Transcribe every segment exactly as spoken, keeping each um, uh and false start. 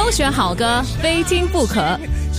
优选好歌，非听不可。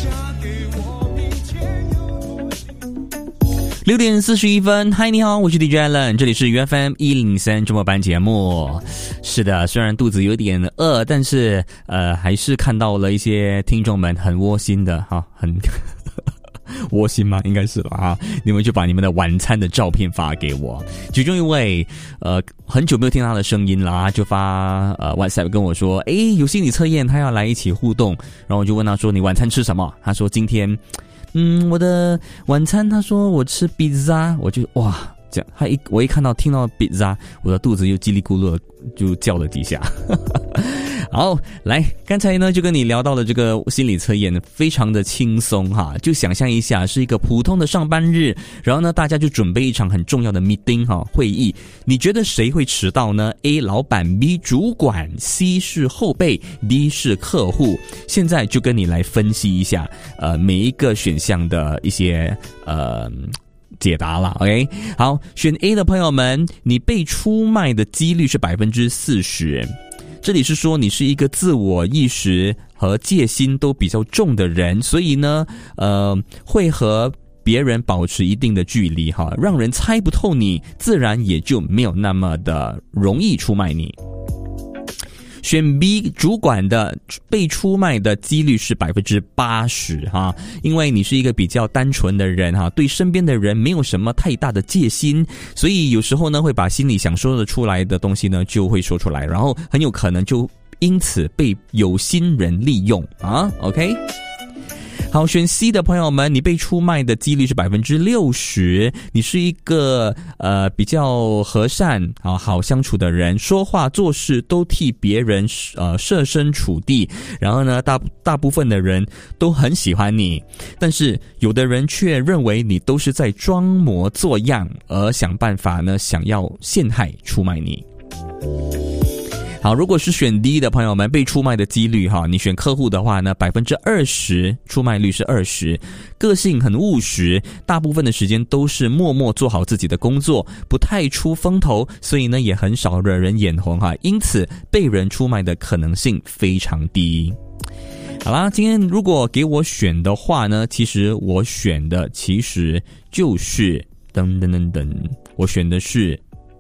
六点四十一分，嗨，你好，我是 D J Allen， 这里是 U F M 一零三周末班节目。是的，虽然肚子有点饿，但是呃，还是看到了一些听众们很窝心的哈，很窝心吗？应该是吧哈，你们就把你们的晚餐的照片发给我。其中一位呃，很久没有听到他的声音了，就发呃 WhatsApp 跟我说，诶，有心理测验，他要来一起互动。然后我就问他说，你晚餐吃什么？他说今天。嗯，我的晚餐，他说我吃 pizza， 我就哇，这样他一我一看到听到 pizza， 我的肚子又叽里咕噜就叫了几下。好，来，刚才呢就跟你聊到了这个心理测验，非常的轻松哈，就想象一下是一个普通的上班日，然后呢大家就准备一场很重要的 meeting 哈会议，你觉得谁会迟到呢？ A 老板， B 主管， C 是后辈， D 是客户。现在就跟你来分析一下呃每一个选项的一些呃解答了 OK。 好，选 A 的朋友们，你被出卖的几率是 百分之四十。这里是说你是一个自我意识和戒心都比较重的人，所以呢呃会和别人保持一定的距离哈，让人猜不透你，自然也就没有那么的容易出卖你。选 B 主管的被出卖的几率是 百分之八十 哈，因为你是一个比较单纯的人哈，对身边的人没有什么太大的戒心，所以有时候呢会把心里想说的出来的东西呢就会说出来，然后很有可能就因此被有心人利用啊 OK。好，选 C 的朋友们，你被出卖的几率是 百分之六十。 你是一个呃比较和善啊好相处的人，说话做事都替别人呃设身处地，然后呢大大部分的人都很喜欢你，但是有的人却认为你都是在装模作样，而想办法呢想要陷害出卖你。好，如果是选 D 的朋友们，被出卖的几率哈，你选客户的话呢 百分之二十， 出卖率是二十。个性很务实，大部分的时间都是默默做好自己的工作，不太出风头，所以呢也很少惹人眼红哈，因此被人出卖的可能性非常低。好啦，今天如果给我选的话呢，其实我选的其实就是噔噔噔噔，我选的是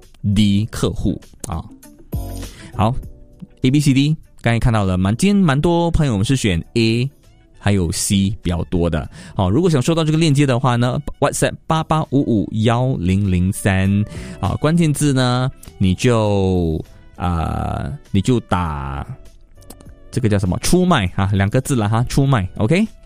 D 客户啊。好 A B C D 刚才看到了蛮今天蛮多朋友们是选 A 还有 C 比较多的。好，如果想收到这个链接的话呢 WhatsApp 八八五五一零零三啊，关键字呢你就啊、呃、你就打这个叫什么出卖啊两个字了哈，出卖 OK。